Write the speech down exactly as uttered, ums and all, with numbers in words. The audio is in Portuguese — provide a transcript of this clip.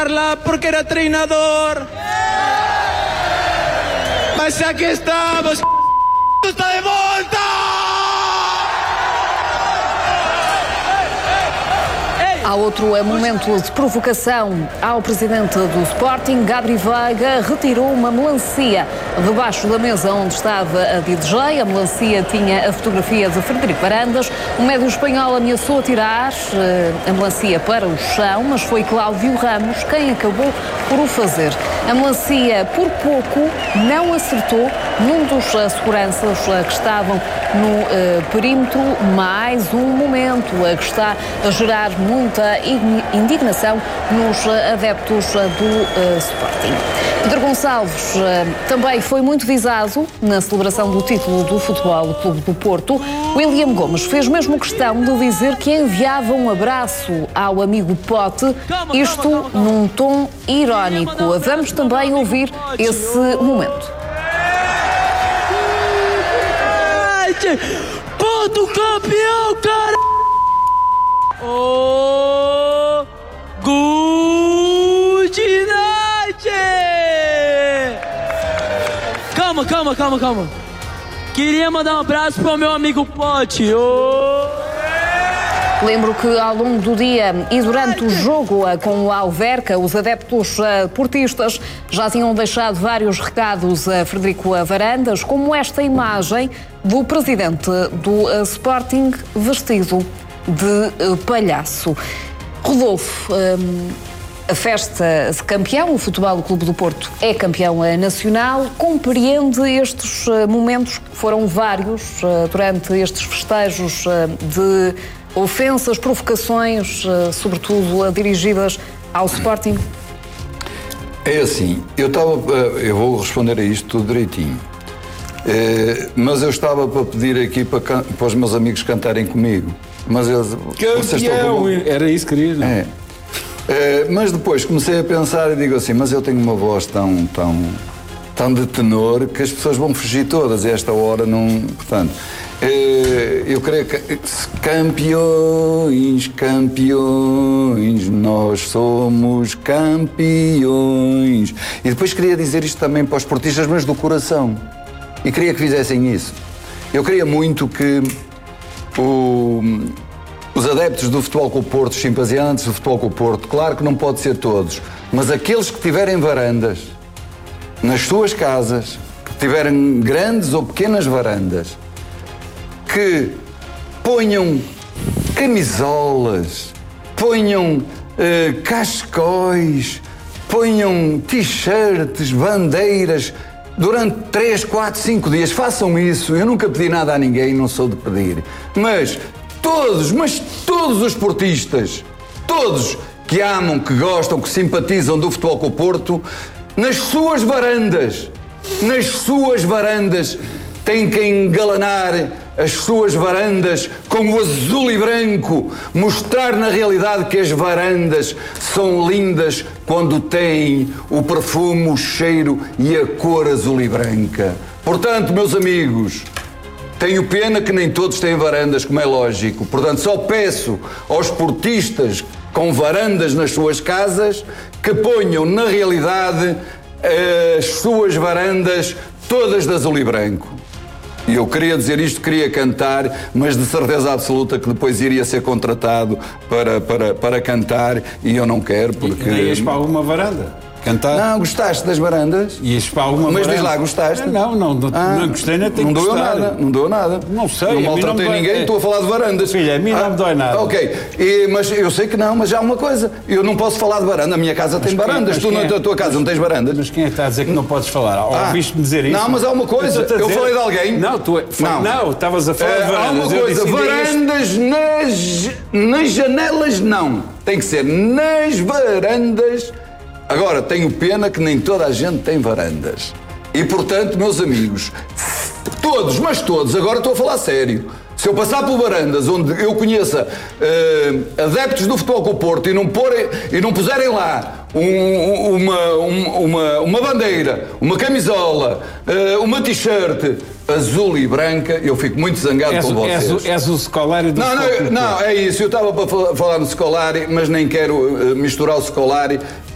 porque era treinador. Mas aqui estamos, está de volta! Há outro momento de provocação ao presidente do Sporting. Gabri Veiga retirou uma melancia debaixo da mesa onde estava a D J. A melancia tinha a fotografia de Frederico Varandas. O médio espanhol ameaçou atirar a melancia para o chão, mas foi Cláudio Ramos quem acabou por o fazer. A melancia, por pouco, não acertou num dos seguranças que estavam no uh, perímetro. Mais um momento uh, que está a gerar muita indignação nos uh, adeptos uh, do uh, Sporting. Pedro Gonçalves uh, também foi muito visado na celebração do título do Futebol Clube do Porto. William Gomes fez mesmo questão de dizer que enviava um abraço ao amigo Pote, isto num tom irónico. Vamos também ouvir esse momento. Ponto campeão, cara! Oh, good night! Calma, calma, calma, calma. Queria mandar um abraço para o meu amigo Pote. Oh. Lembro que ao longo do dia e durante o jogo com o Alverca, os adeptos uh, portistas já tinham deixado vários recados a Frederico Varandas, como esta imagem do presidente do uh, Sporting vestido de uh, palhaço. Rodolfo, um, a festa de campeão, o Futebol Clube do Porto é campeão nacional, compreende estes uh, momentos, que foram vários uh, durante estes festejos uh, de ofensas, provocações, sobretudo dirigidas ao Sporting? É assim, eu estava, eu vou responder a isto tudo direitinho, é, mas eu estava para pedir aqui para, para os meus amigos cantarem comigo, mas eles, vocês estão com... Era isso que queria, não? É. É, mas depois comecei a pensar e digo assim, mas eu tenho uma voz tão, tão, tão de tenor que as pessoas vão fugir todas a esta hora, não, portanto... Eu creio que campeões, campeões, nós somos campeões. E depois queria dizer isto também para os portistas, mas do coração. E queria que fizessem isso. Eu queria muito que o, os adeptos do Futebol Clube do Porto, os simpatizantes do Futebol Clube do Porto, claro que não pode ser todos, mas aqueles que tiverem varandas nas suas casas, que tiverem grandes ou pequenas varandas, que ponham camisolas, ponham uh, cascóis, ponham t-shirts, bandeiras, durante três, quatro, cinco dias. Façam isso. Eu nunca pedi nada a ninguém, não sou de pedir. Mas todos, mas todos os portistas, todos que amam, que gostam, que simpatizam do Futebol Clube do Porto, nas suas varandas, nas suas varandas, têm que engalanar as suas varandas com o azul e branco, mostrar na realidade que as varandas são lindas quando têm o perfume, o cheiro e a cor azul e branca. Portanto, meus amigos, tenho pena que nem todos têm varandas, como é lógico. Portanto, só peço aos portistas com varandas nas suas casas que ponham na realidade as suas varandas todas de azul e branco. E eu queria dizer isto, queria cantar, mas de certeza absoluta que depois iria ser contratado para, para, para cantar e eu não quero porque... E ias para alguma varanda? Cantar? Não, gostaste das varandas? Ias para alguma mas varanda? Mas diz lá, gostaste? Não, não, não, ah, não gostei, nem tenho não que gostar. Nada, não deu nada. Não sei. Não maltratei não ninguém, estou a falar de varandas. Filha, a mim ah, não me dói nada. Ok, e, mas eu sei que não, mas já há uma coisa. Eu não posso falar de varanda, a minha casa mas tem quem, varandas. Tu na é? tua casa não tens varandas. Mas quem é que está a dizer que não podes falar? Ah, ouviste-me dizer isso? Não, mas há uma coisa. Eu, eu falei de alguém. Não, tu é, não. não, estavas a falar uh, de varandas. Há uma coisa, varandas nas, nas janelas não. Tem que ser nas varandas. Agora, tenho pena que nem toda a gente tem varandas. E, portanto, meus amigos, todos, mas todos, agora estou a falar sério. Se eu passar por varandas onde eu conheça uh, adeptos do Futebol Clube do Porto e não, porem, e não puserem lá um, uma, uma, uma bandeira, uma camisola, uh, uma t-shirt azul e branca, eu fico muito zangado és, com vocês. És o, és o Scolari do Não, não, não, é isso. Eu estava para falar no Scolari, mas nem quero uh, misturar o Scolari.